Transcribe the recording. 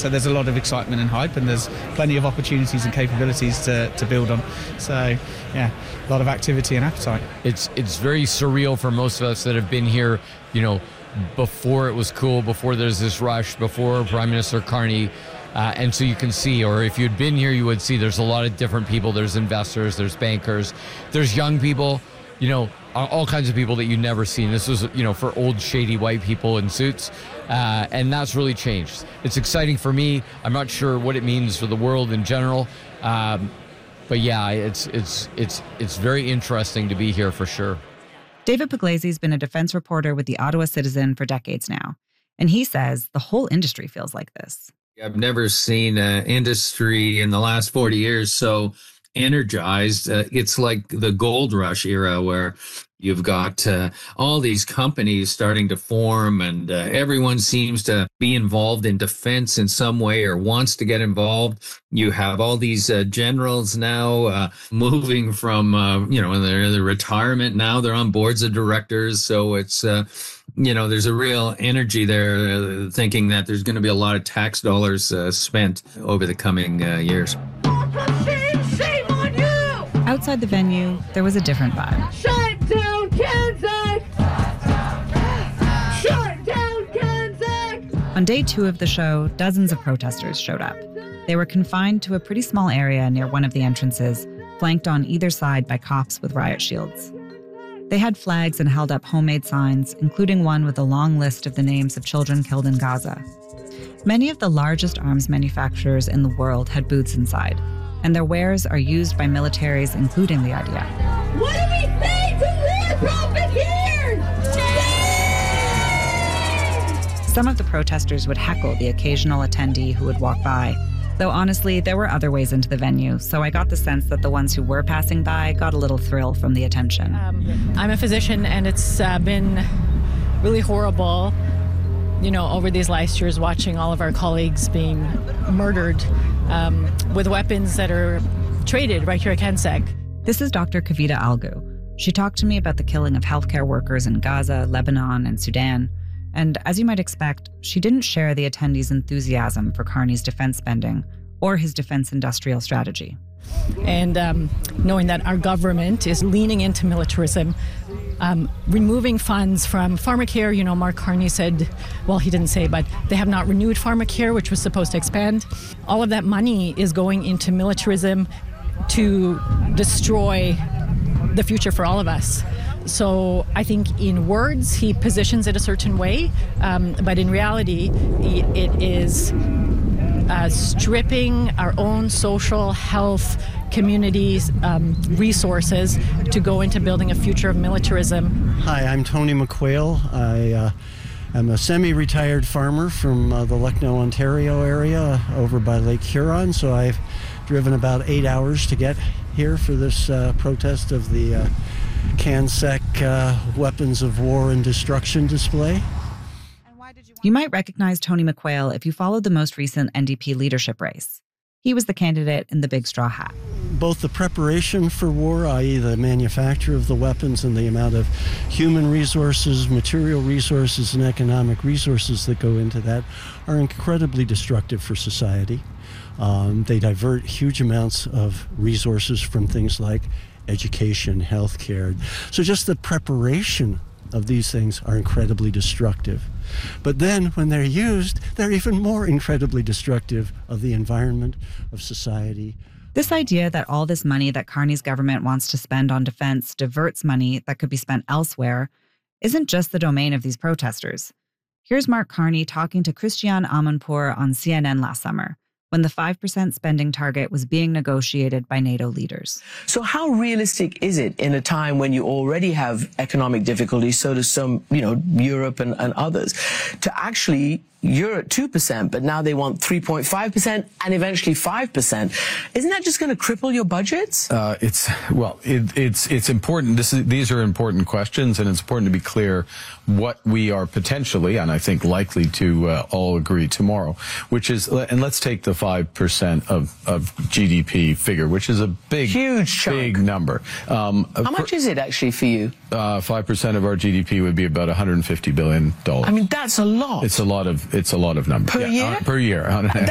So there's a lot of excitement and hype, and there's plenty of opportunities and capabilities to build on. So, yeah, a lot of activity and appetite. It's very surreal for most of us that have been here, before it was cool, before there's this rush, before Prime Minister Carney. And so you can see, or if you'd been here, you would see there's a lot of different people. There's investors, there's bankers, there's young people, all kinds of people that you've never seen. This was, for old, shady white people in suits. And that's really changed. It's exciting for me. I'm not sure what it means for the world in general. But yeah, it's very interesting to be here for sure. David Pugliese has been a defense reporter with the Ottawa Citizen for decades now. And he says the whole industry feels like this. I've never seen an industry in the last 40 years so energized. It's like the gold rush era where you've got all these companies starting to form, and everyone seems to be involved in defense in some way or wants to get involved. You have all these generals now moving from, they're in the retirement now. They're on boards of directors. So it's, there's a real energy there thinking that there's going to be a lot of tax dollars spent over the coming years. Shame on you! Outside the venue, there was a different vibe. Shut down Kansas! Shut down Kansas! On day 2 of the show, dozens of protesters showed up. They were confined to a pretty small area near one of the entrances, flanked on either side by cops with riot shields. They had flags and held up homemade signs, including one with a long list of the names of children killed in Gaza. Many of the largest arms manufacturers in the world had booths inside, and their wares are used by militaries, including the IDF. What do we say to war profiteers? Some of the protesters would heckle the occasional attendee who would walk by, though honestly, there were other ways into the venue, so I got the sense that the ones who were passing by got a little thrill from the attention. I'm a physician, and it's been really horrible, over these last years, watching all of our colleagues being murdered with weapons that are traded right here at CanSec. This is Dr. Kavita Algu. She talked to me about the killing of healthcare workers in Gaza, Lebanon, and Sudan. And as you might expect, she didn't share the attendees' enthusiasm for Carney's defense spending or his defense industrial strategy. And knowing that our government is leaning into militarism, removing funds from pharmacare. Mark Carney said, well, he didn't say, but they have not renewed pharmacare, which was supposed to expand. All of that money is going into militarism to destroy the future for all of us. So I think in words, he positions it a certain way, but in reality, it is stripping our own social health communities resources to go into building a future of militarism. Hi, I'm Tony McQuail. I am a semi-retired farmer from the Lucknow, Ontario area over by Lake Huron, so I've driven about 8 hours to get here for this protest of the CanSec weapons of war and destruction display. You might recognize Tony McQuail if you followed the most recent NDP leadership race. He was the candidate in the big straw hat. Both the preparation for war, i.e. the manufacture of the weapons and the amount of human resources, material resources, and economic resources that go into that are incredibly destructive for society. They divert huge amounts of resources from things like education, healthcare. So just the preparation of these things are incredibly destructive. But then when they're used, they're even more incredibly destructive of the environment, of society. This idea that all this money that Carney's government wants to spend on defense diverts money that could be spent elsewhere isn't just the domain of these protesters. Here's Mark Carney talking to Christiane Amanpour on CNN last summer, when the 5% spending target was being negotiated by NATO leaders. So how realistic is it in a time when you already have economic difficulties, so does some, Europe and others, to actually, you're at 2%, but now they want 3.5% and eventually 5%. Isn't that just going to cripple your budgets? It's important. These are important questions, and it's important to be clear what we are potentially, and I think likely to all agree tomorrow, which is, and let's take the 5% of GDP figure, which is a huge chunk. Big number. How much is it actually for you? 5% of our GDP would be about $150 billion. I mean, that's a lot. It's a lot of numbers. Per year? Per year.